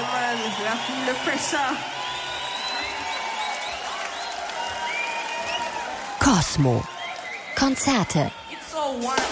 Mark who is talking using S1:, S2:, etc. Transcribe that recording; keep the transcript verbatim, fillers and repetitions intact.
S1: man, I feel the pressure.
S2: Cosmo. Konzerte.
S1: It's so warm